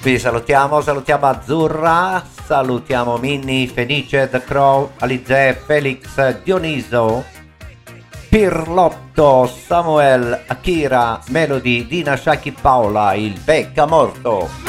Vi salutiamo Azzurra, salutiamo Minnie, Fenice, The Crow, Alize, Felix, Dioniso, Pirlotto, Samuel, Akira, Melody, Dina, Shaki, Paola, il Becca Morto.